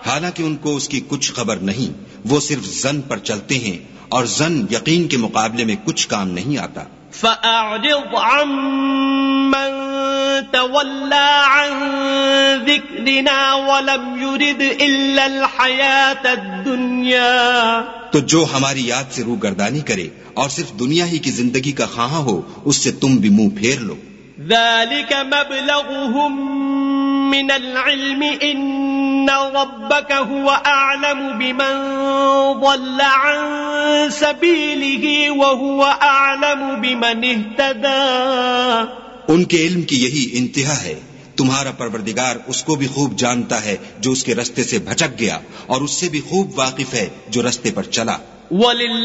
हालांकि उनको उसकी कुछ खबर नहीं, वो सिर्फ ज़न पर चलते हैं और ज़न यकीन के मुकाबले में कुछ काम नहीं आता। फ़अअरिज़ अम्मन तवल्ला अन ज़िक्रिना वलम युरिद इल्लल हयातद दुनिया, तो जो हमारी याद से रूगर्दानी करे और सिर्फ दुनिया ही की जिंदगी का ख्वाह हो, उससे तुम भी मुंह फेर लो। ज़ालिक मबलगुहुम मिनल इल्मि इन्ना रब्बक हुवा अअलमु बिमन ज़ल्ला अन सबीलिही व हुवा अअलमु बिमन इह्तदा। उनके इल्म की यही इंतहा है, तुम्हारा परवरदिगार उसको भी खूब जानता है जो उसके रास्ते से भटक गया, और उससे भी खूब वाकिफ है जो रास्ते पर चला।